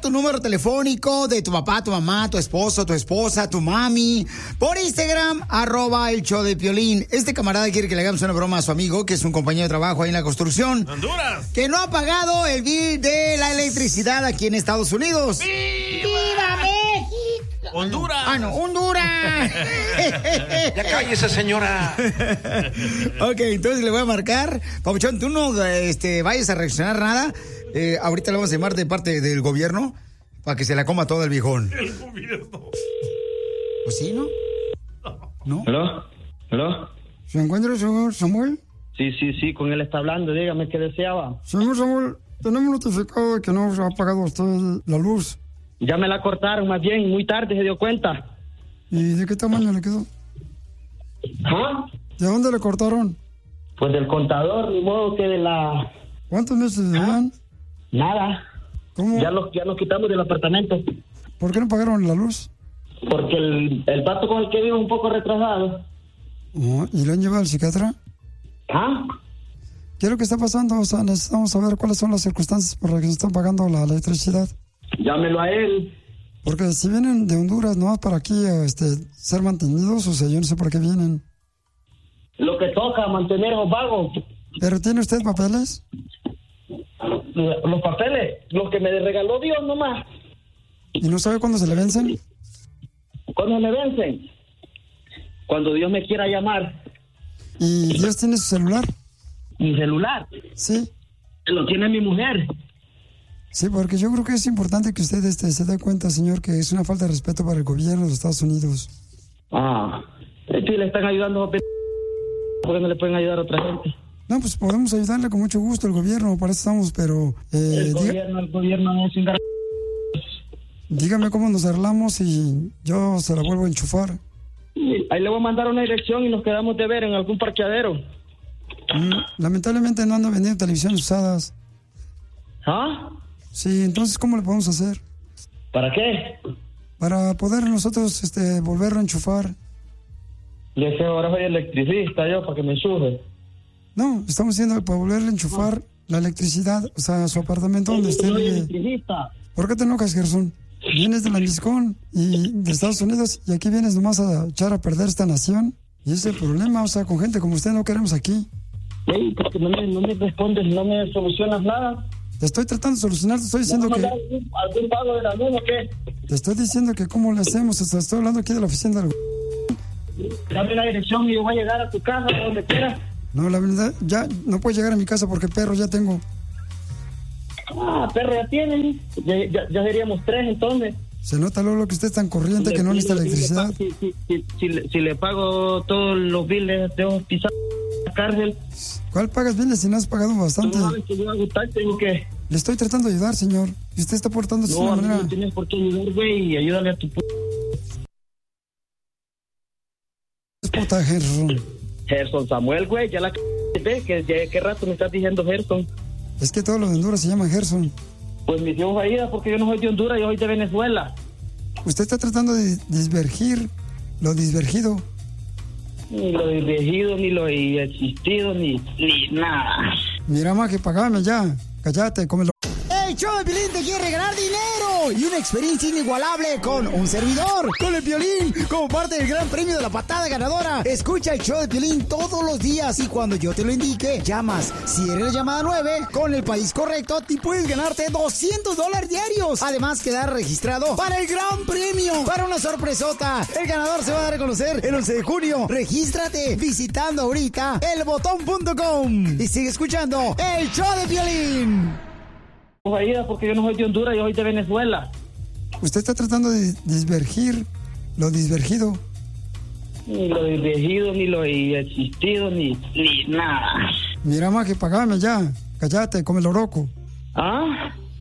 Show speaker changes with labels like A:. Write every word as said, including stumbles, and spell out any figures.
A: tu número telefónico de tu papá, tu mamá, tu esposo, tu esposa, tu mami, por Instagram, arroba el show de Piolín. Este camarada quiere que le hagamos una broma a su amigo, que es un compañero de trabajo ahí en la construcción.
B: Honduras.
A: Que no ha pagado el bill de la electricidad aquí en Estados Unidos.
B: ¡Viva,
A: ¡Viva México!
B: Honduras.
A: Ah, no, Honduras.
C: Ya cállese, señora.
A: Ok, entonces le voy a marcar. Papuchón, tú no este, vayas a reaccionar nada. Eh, ahorita le vamos a llamar de parte del gobierno para que se la coma todo el viejón.
B: El gobierno.
A: Pues sí, ¿no? ¿No?
D: ¿Aló? ¿Aló?
A: ¿Se encuentra el señor Samuel?
D: Sí, sí, sí, con él está hablando. Dígame qué deseaba.
A: Señor Samuel, tenemos notificado de que no se ha pagado usted la luz.
D: Ya me la cortaron, más bien, muy tarde se dio cuenta.
A: ¿Y de qué tamaño le quedó?
D: ¿Ah?
A: ¿De dónde le cortaron?
D: Pues del contador, ni modo que de la...
A: ¿Cuántos meses llevan?
D: Nada.
A: ¿Cómo?
D: Ya los, ya nos quitamos del apartamento.
A: ¿Por qué no pagaron la luz?
D: Porque el, el pato con el que vivo es un poco retrasado.
A: Oh, ¿y lo han llevado al psiquiatra?
D: ¿Ah?
A: ¿Qué es lo que está pasando? O sea, necesitamos saber cuáles son las circunstancias por las que se están pagando la electricidad.
D: Llámelo a él.
A: Porque si vienen de Honduras, ¿no? Para aquí este, ser mantenidos, o sea, yo no sé por qué vienen.
D: Lo que toca, mantener a los vagos.
A: ¿Pero tiene usted papeles?
D: Los papeles, los que me regaló Dios nomás.
A: ¿Y no sabe cuándo se le vencen?
D: ¿Cuándo me vencen? Cuando Dios me quiera llamar.
A: ¿Y Dios tiene su celular?
D: ¿Mi celular?
A: Sí.
D: Lo tiene mi mujer.
A: Sí, porque yo creo que es importante que usted este, se dé cuenta, señor, que es una falta de respeto para el gobierno de los Estados Unidos.
D: Ah, si le están ayudando a p... ¿por qué no le pueden ayudar a otra gente?
A: No, pues podemos ayudarle con mucho gusto el gobierno, para eso estamos, pero... Eh,
D: el,
A: diga,
D: gobierno, el gobierno no es un gar...
A: Dígame cómo nos arreglamos y yo se la vuelvo a enchufar.
D: Ahí le voy a mandar una dirección y nos quedamos de ver en algún parqueadero.
A: Mm, lamentablemente no ando vendiendo televisiones usadas.
D: ¿Ah?
A: Sí, entonces, ¿cómo le podemos hacer?
D: ¿Para qué?
A: Para poder nosotros este, volverlo a enchufar.
D: Le dije, ahora soy electricista yo, para que me enchufe.
A: No, estamos diciendo para volverle a enchufar ah. la electricidad, o sea, su apartamento donde esté.
D: Soy electricista.
A: ¿Por qué te enojas, Gerson? Vienes de la Miscón y de Estados Unidos y aquí vienes nomás a echar a perder esta nación. Y ese es el problema, o sea, con gente como usted no queremos aquí.
D: Ey, porque no me, no me respondes, no me solucionas nada.
A: Te estoy tratando de solucionar, te estoy diciendo que...
D: Algún, ¿Algún pago de la luz o qué?
A: Te estoy diciendo que cómo le hacemos, o sea, estoy hablando aquí de la oficina del...
D: Dame la dirección y yo voy a llegar a tu casa, a donde quieras.
A: No, la verdad, ya no puedo llegar a mi casa porque perro ya tengo.
D: Ah, perro ya tienen. Ya, ya, ya seríamos tres entonces.
A: Se nota luego que usted es tan corriente
D: si
A: que no necesita
D: si
A: electricidad.
D: Si, si, si, si, le, si le pago todos los biles de pisar la cárcel.
A: ¿Cuál pagas biles si no has pagado bastante?
D: ¿Tú sabes que yo hago taxi o qué?
A: Le estoy tratando de ayudar, señor. Y usted está portándose de
D: no,
A: una manera...
D: No, tienes por qué ayudar, güey, y ayúdale a tu p...
A: Es puta Gerson.
D: Gerson Samuel, güey, ya la c... ¿Ves? Que ya, ¿Qué rato me estás diciendo Gerson?
A: Es que todos los de Honduras se llaman Gerson.
D: Pues mi tío Faída, porque yo no soy de Honduras, yo soy de Venezuela.
A: Usted está tratando de disvergir lo disvergido.
D: Ni lo disvergido, ni lo existido, ni, ni nada.
A: Mira, maje, pagame ya. Cállate, cómelo. El show de Piolín te quiere regalar dinero y una experiencia inigualable con un servidor, con el Piolín, como parte del gran premio de la patada ganadora. Escucha el show de Piolín todos los días y cuando yo te lo indique, llamas. Si eres la llamada nueve, con el país correcto, te puedes ganarte doscientos dólares diarios. Además, quedar registrado para el gran premio, para una sorpresota. El ganador se va a dar a conocer el once de junio. Regístrate visitando ahorita el botón punto com y sigue escuchando el show de Piolín.
D: Porque yo no soy de Honduras, yo soy de Venezuela.
A: Usted está tratando de disvergir lo disvergido.
D: Ni lo disvergido, ni lo existido, ni, ni nada.
A: Mira, maje, pagame ya. Cállate, come el oroco.
D: ¿Ah?